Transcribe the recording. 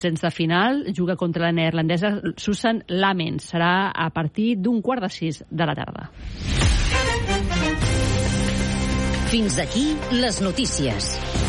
Sense final, juga contra la neerlandesa Susan Lamens. Serà a partir d'5:15 de la tarda. Fins aquí les notícies.